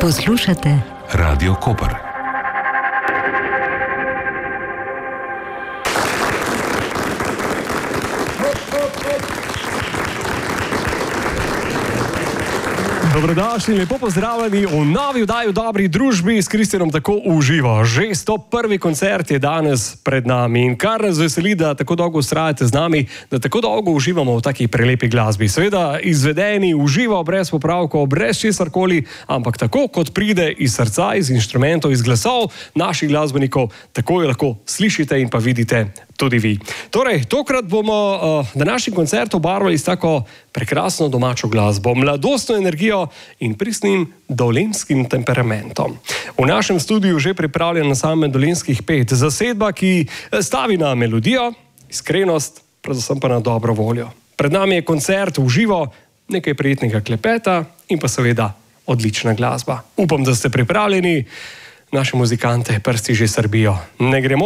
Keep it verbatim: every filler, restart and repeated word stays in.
Poslušate Radio Koper. Dobrodošli in lepo pozdravljeni v novi oddaji v dobri družbi s Kristjanom tako v živo. Že sto prvi koncert je danes pred nami in kar nas veseli, da tako dolgo vztrajate z nami, da tako dolgo uživamo v taki prelepi glasbi. Seveda izvedeni v živo, brez popravkov, brez česarkoli, ampak tako kot pride iz srca, iz inštrumentov, iz glasov naših glasbenikov, tako jo lahko slišite in pa vidite tudi vi. Torej, tokrat bomo uh, današnji koncert obarvali s tako prekrasno domačo glasbo, mladostno energijo in pristnim dolenjskim temperamentom. V našem studiu že pripravljen ansambel Dolenjskih pet, zasedba, ki stavi na melodijo, iskrenost, predvsem pa na dobro voljo. Pred nami je koncert v živo, nekaj prijetnega klepeta in pa seveda odlična glasba. Upam, da ste pripravljeni, naše muzikante prsti že srbijo. Ne gremo